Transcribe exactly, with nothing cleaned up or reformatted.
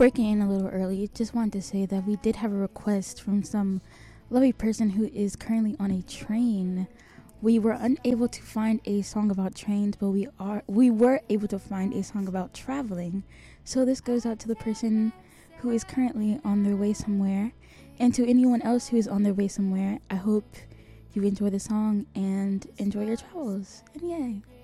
breaking in a little early, just wanted to say that we did have a request from some lovely person who is currently on a train. We were unable to find a song about trains, but we are we were able to find a song about traveling. So this goes out to the person who is currently on their way somewhere, and to anyone else who is on their way somewhere. I hope you enjoy the song and enjoy your travels. And yay.